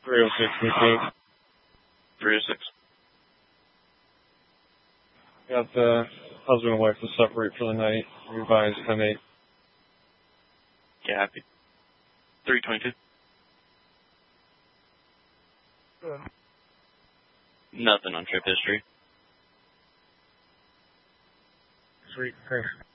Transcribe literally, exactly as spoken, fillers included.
three oh six, repeat. three oh six. Got the husband and wife to separate for the night. Revise ten eight. Yeah, happy. three twenty-two. Good. Nothing on trip history. Sweet, thanks.